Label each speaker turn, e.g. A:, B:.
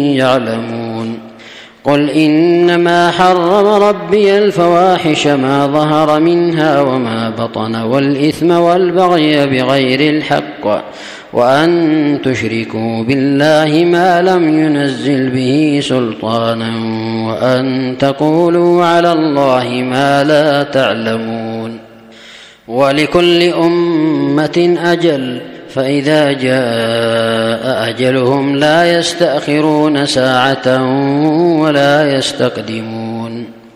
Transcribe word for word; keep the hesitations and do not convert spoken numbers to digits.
A: يعلمون. قل إنما حرم ربي الفواحش ما ظهر منها وما بطن والإثم والبغي بغير الحق وأن تشركوا بالله ما لم ينزل به سلطانا وأن تقولوا على الله ما لا تعلمون. ولكل أمة أجل فإذا جاء أجلهم لا يستأخرون ساعة ولا يستقدمون.